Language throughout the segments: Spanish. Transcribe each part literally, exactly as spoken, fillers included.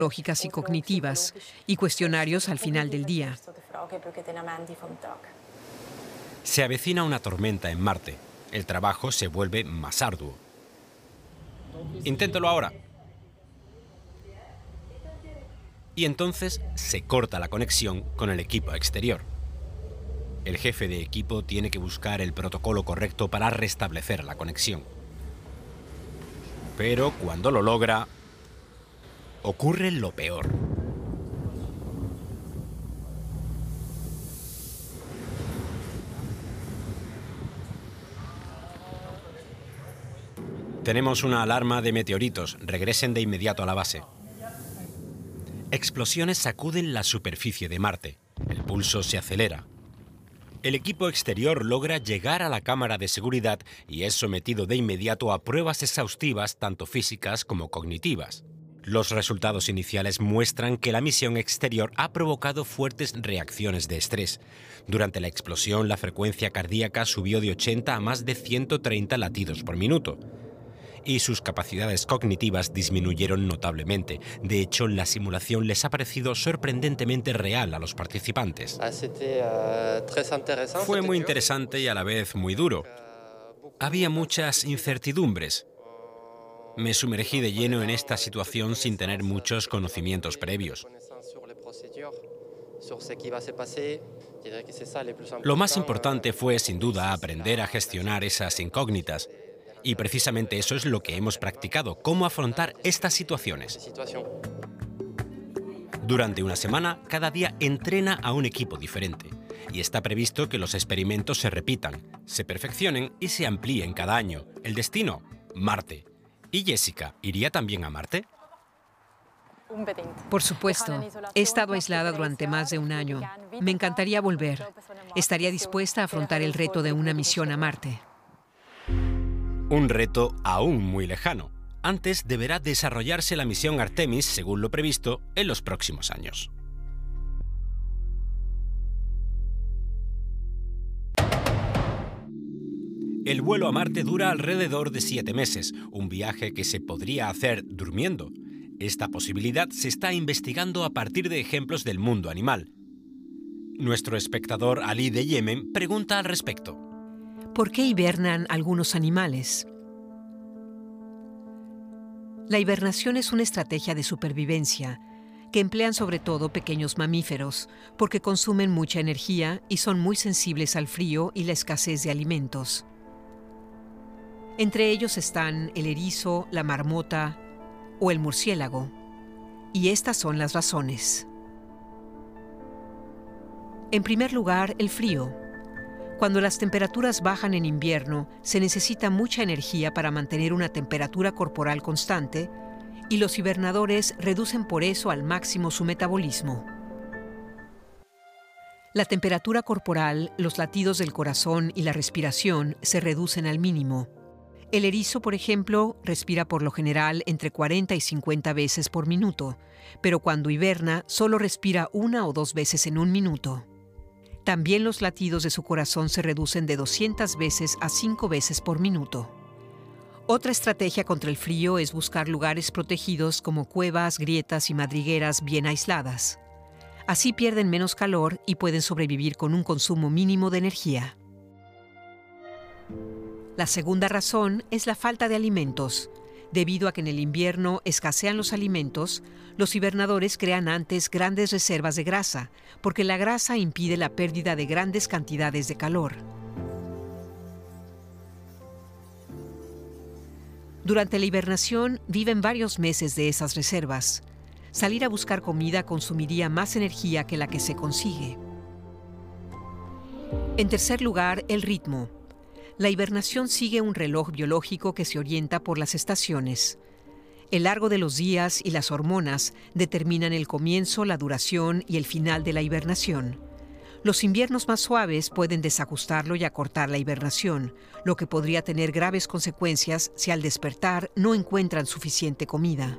lógicas y cognitivas, y cuestionarios al final del día. Se avecina una tormenta en Marte. El trabajo se vuelve más arduo. Inténtalo ahora. Y entonces se corta la conexión con el equipo exterior. El jefe de equipo tiene que buscar el protocolo correcto para restablecer la conexión. Pero cuando lo logra, ocurre lo peor. Tenemos una alarma de meteoritos. Regresen de inmediato a la base. Explosiones sacuden la superficie de Marte. El pulso se acelera. El equipo exterior logra llegar a la cámara de seguridad y es sometido de inmediato a pruebas exhaustivas, tanto físicas como cognitivas. Los resultados iniciales muestran que la misión exterior ha provocado fuertes reacciones de estrés. Durante la explosión, la frecuencia cardíaca subió de ochenta a más de ciento treinta latidos por minuto. Y sus capacidades cognitivas disminuyeron notablemente. De hecho, la simulación les ha parecido sorprendentemente real a los participantes. Fue muy interesante y a la vez muy duro. Había muchas incertidumbres. Me sumergí de lleno en esta situación sin tener muchos conocimientos previos. Lo más importante fue, sin duda, aprender a gestionar esas incógnitas. Y precisamente eso es lo que hemos practicado, cómo afrontar estas situaciones. Durante una semana, cada día entrena a un equipo diferente. Y está previsto que los experimentos se repitan, se perfeccionen y se amplíen cada año. El destino, Marte. ¿Y Jessica, iría también a Marte? Por supuesto. He estado aislada durante más de un año. Me encantaría volver. Estaría dispuesta a afrontar el reto de una misión a Marte. Un reto aún muy lejano. Antes deberá desarrollarse la misión Artemis, según lo previsto, en los próximos años. El vuelo a Marte dura alrededor de siete meses, un viaje que se podría hacer durmiendo. Esta posibilidad se está investigando a partir de ejemplos del mundo animal. Nuestro espectador Ali de Yemen pregunta al respecto. ¿Por qué hibernan algunos animales? La hibernación es una estrategia de supervivencia que emplean sobre todo pequeños mamíferos porque consumen mucha energía y son muy sensibles al frío y la escasez de alimentos. Entre ellos están el erizo, la marmota o el murciélago. Y estas son las razones. En primer lugar, el frío. Cuando las temperaturas bajan en invierno, se necesita mucha energía para mantener una temperatura corporal constante y los hibernadores reducen por eso al máximo su metabolismo. La temperatura corporal, los latidos del corazón y la respiración se reducen al mínimo. El erizo, por ejemplo, respira por lo general entre cuarenta y cincuenta veces por minuto, pero cuando hiberna solo respira una o dos veces en un minuto. También los latidos de su corazón se reducen de doscientas veces a cinco veces por minuto. Otra estrategia contra el frío es buscar lugares protegidos como cuevas, grietas y madrigueras bien aisladas. Así pierden menos calor y pueden sobrevivir con un consumo mínimo de energía. La segunda razón es la falta de alimentos. Debido a que en el invierno escasean los alimentos, los hibernadores crean antes grandes reservas de grasa, porque la grasa impide la pérdida de grandes cantidades de calor. Durante la hibernación viven varios meses de esas reservas. Salir a buscar comida consumiría más energía que la que se consigue. En tercer lugar, el ritmo. La hibernación sigue un reloj biológico que se orienta por las estaciones. El largo de los días y las hormonas determinan el comienzo, la duración y el final de la hibernación. Los inviernos más suaves pueden desajustarlo y acortar la hibernación, lo que podría tener graves consecuencias si al despertar no encuentran suficiente comida.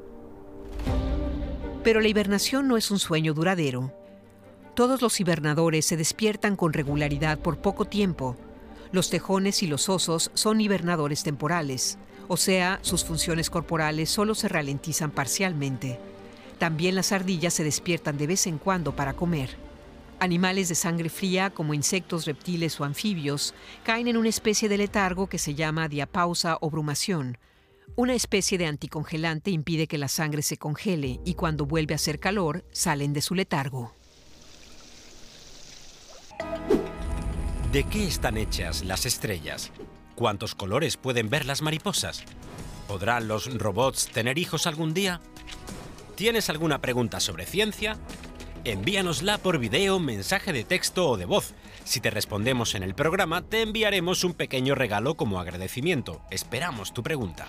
Pero la hibernación no es un sueño duradero. Todos los hibernadores se despiertan con regularidad por poco tiempo. Los tejones y los osos son hibernadores temporales, o sea, sus funciones corporales solo se ralentizan parcialmente. También las ardillas se despiertan de vez en cuando para comer. Animales de sangre fría, como insectos, reptiles o anfibios, caen en una especie de letargo que se llama diapausa o brumación. Una especie de anticongelante impide que la sangre se congele y cuando vuelve a hacer calor, salen de su letargo. ¿De qué están hechas las estrellas? ¿Cuántos colores pueden ver las mariposas? ¿Podrán los robots tener hijos algún día? ¿Tienes alguna pregunta sobre ciencia? Envíanosla por video, mensaje de texto o de voz. Si te respondemos en el programa, te enviaremos un pequeño regalo como agradecimiento. Esperamos tu pregunta.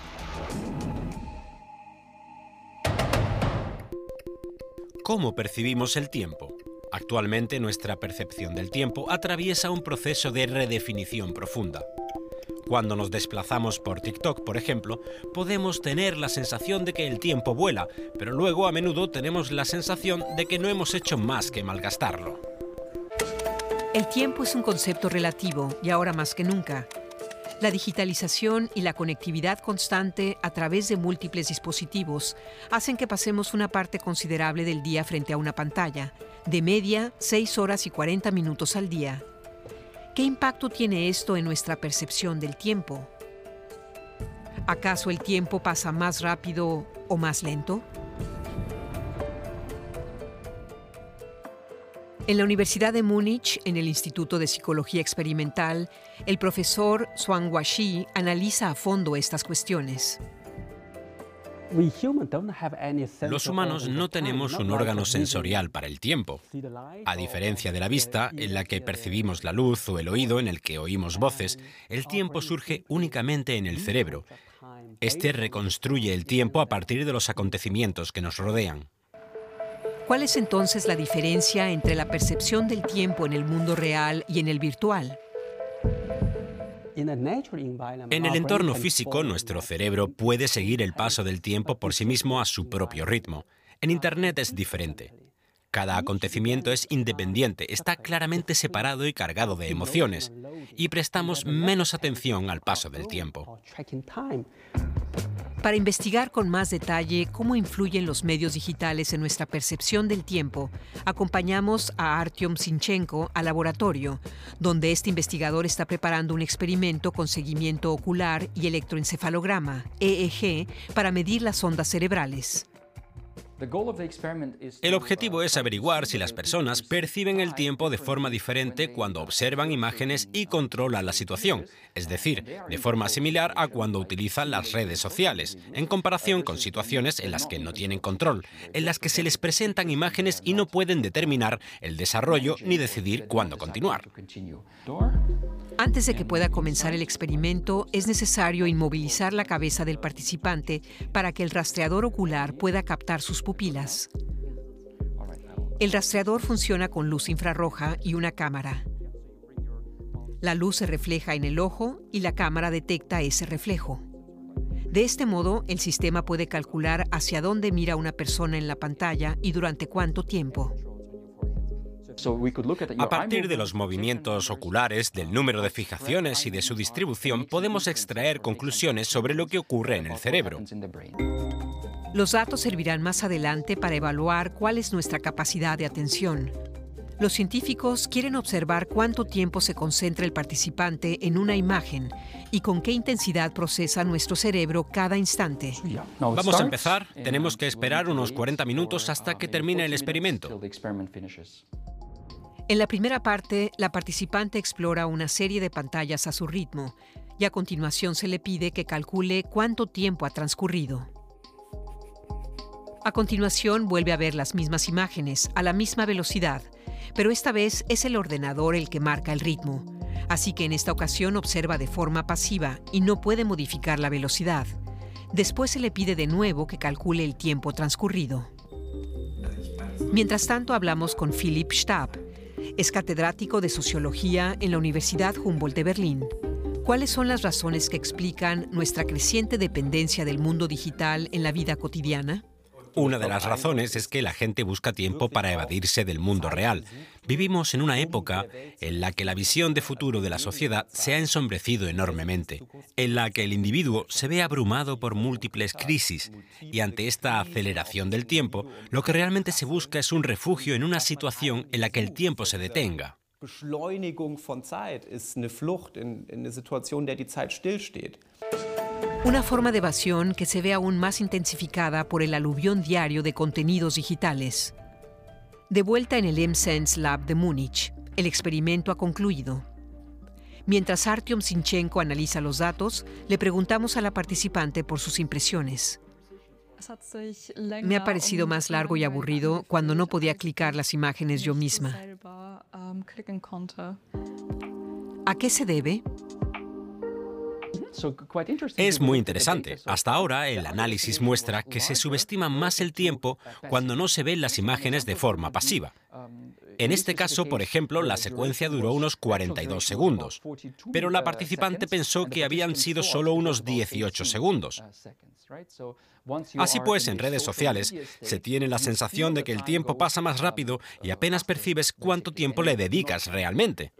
¿Cómo percibimos el tiempo? Actualmente nuestra percepción del tiempo atraviesa un proceso de redefinición profunda. Cuando nos desplazamos por TikTok, por ejemplo, podemos tener la sensación de que el tiempo vuela, pero luego a menudo tenemos la sensación de que no hemos hecho más que malgastarlo. El tiempo es un concepto relativo y ahora más que nunca. La digitalización y la conectividad constante a través de múltiples dispositivos hacen que pasemos una parte considerable del día frente a una pantalla, de media seis horas y cuarenta minutos al día. ¿Qué impacto tiene esto en nuestra percepción del tiempo? ¿Acaso el tiempo pasa más rápido o más lento? En la Universidad de Múnich, en el Instituto de Psicología Experimental, el profesor Xuanghua Shi analiza a fondo estas cuestiones. Los humanos no tenemos un órgano sensorial para el tiempo. A diferencia de la vista, en la que percibimos la luz, o el oído, en el que oímos voces, el tiempo surge únicamente en el cerebro. Este reconstruye el tiempo a partir de los acontecimientos que nos rodean. ¿Cuál es entonces la diferencia entre la percepción del tiempo en el mundo real y en el virtual? En el entorno físico, nuestro cerebro puede seguir el paso del tiempo por sí mismo a su propio ritmo. En Internet es diferente. Cada acontecimiento es independiente, está claramente separado y cargado de emociones, y prestamos menos atención al paso del tiempo. Para investigar con más detalle cómo influyen los medios digitales en nuestra percepción del tiempo, acompañamos a Artyom Sinchenko al laboratorio, donde este investigador está preparando un experimento con seguimiento ocular y electroencefalograma, E E G, para medir las ondas cerebrales. El objetivo es averiguar si las personas perciben el tiempo de forma diferente cuando observan imágenes y controlan la situación, es decir, de forma similar a cuando utilizan las redes sociales, en comparación con situaciones en las que no tienen control, en las que se les presentan imágenes y no pueden determinar el desarrollo ni decidir cuándo continuar. Antes de que pueda comenzar el experimento, es necesario inmovilizar la cabeza del participante para que el rastreador ocular pueda captar sus pupilas. El rastreador funciona con luz infrarroja y una cámara. La luz se refleja en el ojo y la cámara detecta ese reflejo. De este modo, el sistema puede calcular hacia dónde mira una persona en la pantalla y durante cuánto tiempo. A partir de los movimientos oculares, del número de fijaciones y de su distribución, podemos extraer conclusiones sobre lo que ocurre en el cerebro. Los datos servirán más adelante para evaluar cuál es nuestra capacidad de atención. Los científicos quieren observar cuánto tiempo se concentra el participante en una imagen y con qué intensidad procesa nuestro cerebro cada instante. Vamos a empezar. Tenemos que esperar unos cuarenta minutos hasta que termine el experimento. En la primera parte, la participante explora una serie de pantallas a su ritmo y a continuación se le pide que calcule cuánto tiempo ha transcurrido. A continuación vuelve a ver las mismas imágenes a la misma velocidad, pero esta vez es el ordenador el que marca el ritmo, así que en esta ocasión observa de forma pasiva y no puede modificar la velocidad. Después se le pide de nuevo que calcule el tiempo transcurrido. Mientras tanto hablamos con Philipp Stab. Es catedrático de Sociología en la Universidad Humboldt de Berlín. ¿Cuáles son las razones que explican nuestra creciente dependencia del mundo digital en la vida cotidiana? Una de las razones es que la gente busca tiempo para evadirse del mundo real. Vivimos en una época en la que la visión de futuro de la sociedad se ha ensombrecido enormemente, en la que el individuo se ve abrumado por múltiples crisis, y ante esta aceleración del tiempo, lo que realmente se busca es un refugio en una situación en la que el tiempo se detenga. Beschleunigung von Zeit ist eine Flucht in, in eine Situation, in der die Zeit stillsteht. Una forma de evasión que se ve aún más intensificada por el aluvión diario de contenidos digitales. De vuelta en el M-Sense Lab de Múnich, el experimento ha concluido. Mientras Artyom Sinchenko analiza los datos, le preguntamos a la participante por sus impresiones. Me ha parecido más largo y aburrido cuando no podía clicar las imágenes yo misma. ¿A qué se debe? Es muy interesante. Hasta ahora, el análisis muestra que se subestima más el tiempo cuando no se ven las imágenes de forma pasiva. En este caso, por ejemplo, la secuencia duró unos cuarenta y dos segundos, pero la participante pensó que habían sido solo unos dieciocho segundos. Así pues, en redes sociales se tiene la sensación de que el tiempo pasa más rápido y apenas percibes cuánto tiempo le dedicas realmente.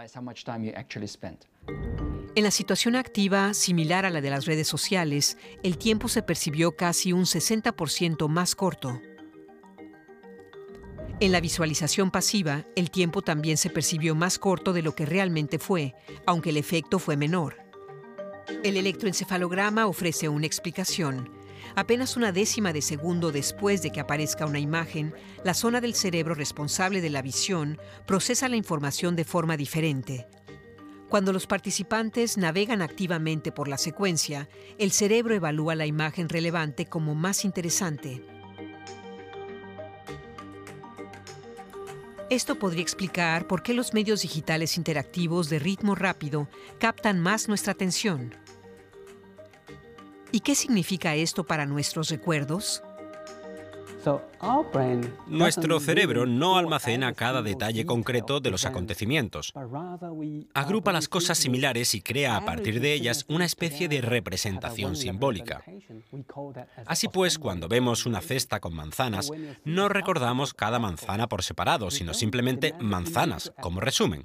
En la situación activa, similar a la de las redes sociales, el tiempo se percibió casi un sesenta por ciento más corto. En la visualización pasiva, el tiempo también se percibió más corto de lo que realmente fue, aunque el efecto fue menor. El electroencefalograma ofrece una explicación. Apenas una décima de segundo después de que aparezca una imagen, la zona del cerebro responsable de la visión procesa la información de forma diferente. Cuando los participantes navegan activamente por la secuencia, el cerebro evalúa la imagen relevante como más interesante. Esto podría explicar por qué los medios digitales interactivos de ritmo rápido captan más nuestra atención. ¿Y qué significa esto para nuestros recuerdos? Nuestro cerebro no almacena cada detalle concreto de los acontecimientos. Agrupa las cosas similares y crea a partir de ellas una especie de representación simbólica. Así pues, cuando vemos una cesta con manzanas, no recordamos cada manzana por separado, sino simplemente manzanas, como resumen.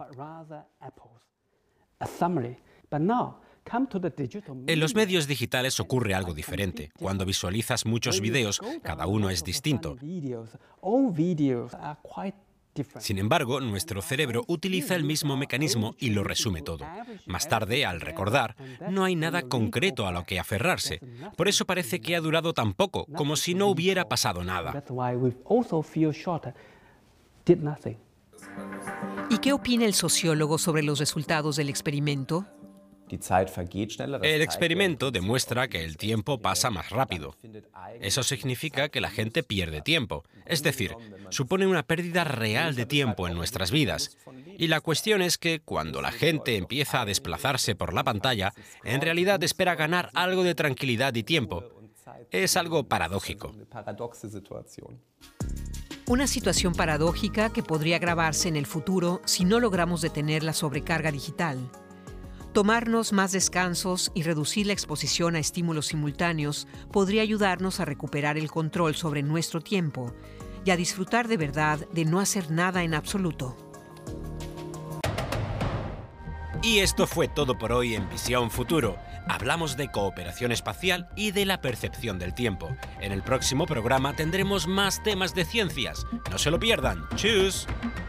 En los medios digitales ocurre algo diferente. Cuando visualizas muchos vídeos, cada uno es distinto. Sin embargo, nuestro cerebro utiliza el mismo mecanismo y lo resume todo. Más tarde, al recordar, no hay nada concreto a lo que aferrarse. Por eso parece que ha durado tan poco, como si no hubiera pasado nada. ¿Y qué opina el sociólogo sobre los resultados del experimento? El experimento demuestra que el tiempo pasa más rápido. Eso significa que la gente pierde tiempo, es decir, supone una pérdida real de tiempo en nuestras vidas. Y la cuestión es que cuando la gente empieza a desplazarse por la pantalla, en realidad espera ganar algo de tranquilidad y tiempo. Es algo paradójico. Una situación paradójica que podría agravarse en el futuro si no logramos detener la sobrecarga digital. Tomarnos más descansos y reducir la exposición a estímulos simultáneos podría ayudarnos a recuperar el control sobre nuestro tiempo y a disfrutar de verdad de no hacer nada en absoluto. Y esto fue todo por hoy en Visión Futuro. Hablamos de cooperación espacial y de la percepción del tiempo. En el próximo programa tendremos más temas de ciencias. No se lo pierdan. ¡Tschüss!